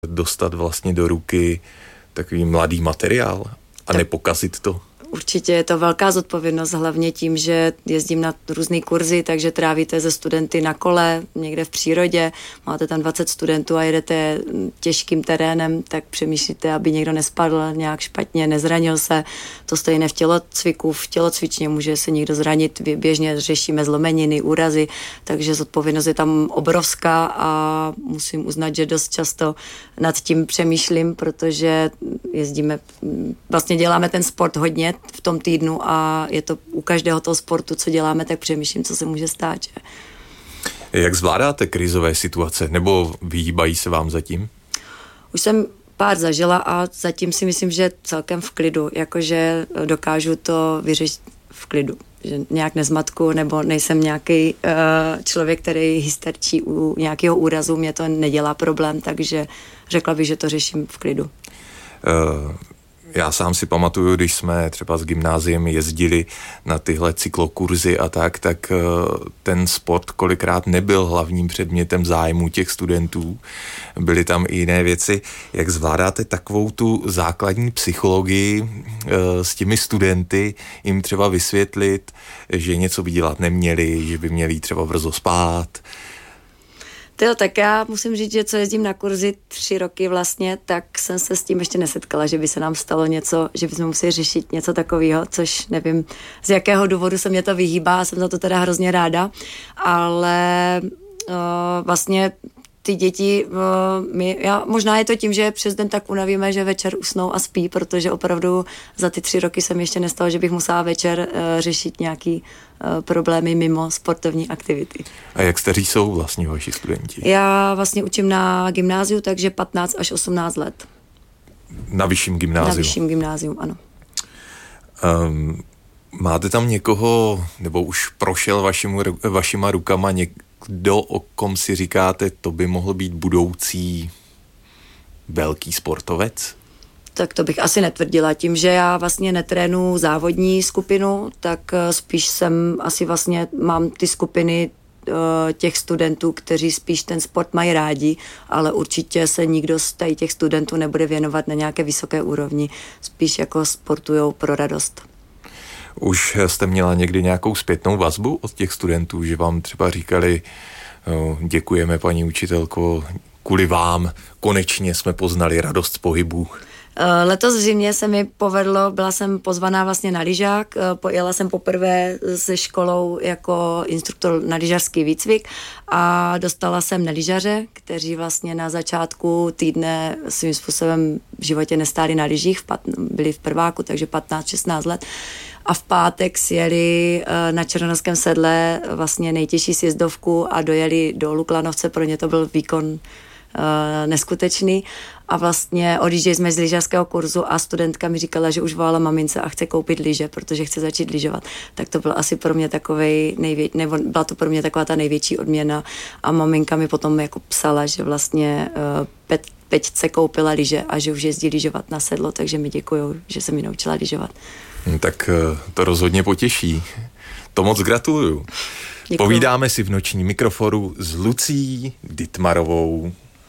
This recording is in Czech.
dostat vlastně do ruky takový mladý materiál a nepokazit to? Určitě je to velká zodpovědnost, hlavně tím, že jezdím na různé kurzy, takže trávíte ze studenty na kole, někde v přírodě, máte tam 20 studentů a jedete těžkým terénem, tak přemýšlíte, aby někdo nespadl nějak špatně, nezranil se. To stejné v tělocviku, v tělocvičně může se někdo zranit, běžně řešíme zlomeniny, úrazy, takže zodpovědnost je tam obrovská a musím uznat, že dost často nad tím přemýšlím, protože jezdíme, vlastně děláme ten sport hodně v tom týdnu a je to u každého toho sportu, co děláme, tak přemýšlím, co se může stát. Že? Jak zvládáte krizové situace, nebo vyhýbají se vám zatím? Už jsem pár zažila a zatím si myslím, že celkem v klidu, jakože dokážu to vyřešit v klidu, že nějak nezmatku, nebo nejsem nějaký člověk, který hysterčí u nějakého úrazu, mě to nedělá problém, takže řekla bych, že to řeším v klidu. Já sám si pamatuju, když jsme třeba s gymnáziem jezdili na tyhle cyklokurzy a tak ten sport kolikrát nebyl hlavním předmětem zájmu těch studentů. Byly tam i jiné věci. Jak zvládáte takovou tu základní psychologii s těmi studenty, jim třeba vysvětlit, že něco by dělat neměli, že by měli třeba brzo spát? Tak já musím říct, že co jezdím na kurzy 3 roky vlastně, tak jsem se s tím ještě nesetkala, že by se nám stalo něco, že bychom museli řešit něco takového, což nevím, z jakého důvodu se mě to vyhýbá a jsem za to teda hrozně ráda, ale vlastně ty děti, možná je to tím, že přes den tak unavíme, že večer usnou a spí, protože opravdu za ty 3 roky se mi ještě nestalo, že bych musela večer řešit nějaký problémy mimo sportovní aktivity. A jak staří jsou vlastně vaši studenti? Já vlastně učím na gymnáziu, takže 15 až 18 let. Na vyšším gymnáziu? Na vyšším gymnáziu, ano. Máte tam někoho, nebo už prošel vašima rukama kdo, o kom si říkáte, to by mohl být budoucí velký sportovec? Tak to bych asi netvrdila. Tím, že já vlastně netrénu závodní skupinu, tak spíš mám ty skupiny těch studentů, kteří spíš ten sport mají rádi, ale určitě se nikdo z těch studentů nebude věnovat na nějaké vysoké úrovni. Spíš jako sportujou pro radost. Už jste měla někdy nějakou zpětnou vazbu od těch studentů, že vám třeba říkali, děkujeme paní učitelko, kvůli vám konečně jsme poznali radost z pohybu? Letos v zimě se mi povedlo, byla jsem pozvaná vlastně na lyžák, jela jsem poprvé se školou jako instruktor na lyžařský výcvik a dostala jsem na lyžaře, kteří vlastně na začátku týdne svým způsobem v životě nestáli na lyžích, byli v prváku, takže 15-16 let. A v pátek sjeli na Černohorském sedle vlastně nejtěžší sjezdovku a dojeli do Luklanovce, pro ně to byl výkon neskutečný a vlastně odjížděli jsme z lyžařského kurzu a studentka mi říkala, že už volala mamince a chce koupit lyže, protože chce začít lyžovat. Tak to byl asi pro mě byla to pro mě taková ta největší odměna a maminka mi potom jako psala, že vlastně Peťce koupila lyže a že už jezdí lyžovat na sedlo, takže mi děkuju, že se mi naučila lyžovat. Tak to rozhodně potěší. To moc gratuluju. Děkuju. Povídáme si v nočním mikrofonu s Lucí Dittmarovou.